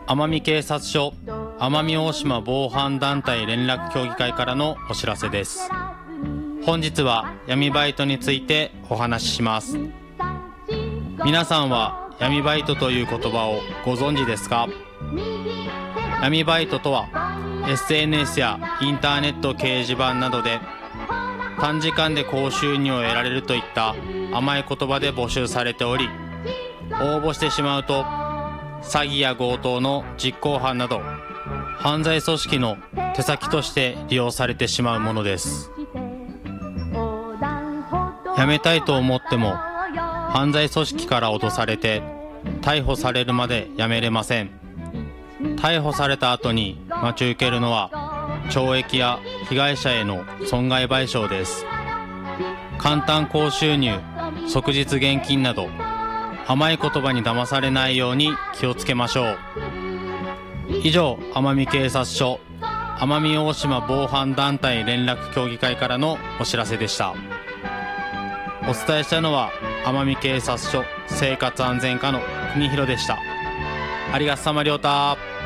奄美警察署奄美大島防犯団体連絡協議会からのお知らせです。本日は闇バイトについてお話しします。皆さんは闇バイトという言葉をご存知ですか？闇バイトとは SNS やインターネット掲示板などで短時間で高収入を得られるといった甘い言葉で募集されており、応募してしまうと詐欺や強盗の実行犯など犯罪組織の手先として利用されてしまうものです。辞めたいと思っても犯罪組織から脅されて逮捕されるまで辞めれません。逮捕された後に待ち受けるのは懲役や被害者への損害賠償です。簡単高収入、即日現金など甘い言葉に騙されないように気をつけましょう。以上、奄美警察署奄美大島防犯団体連絡協議会からのお知らせでした。お伝えしたのは奄美警察署生活安全課の国広でした。ありがとさまりょうた。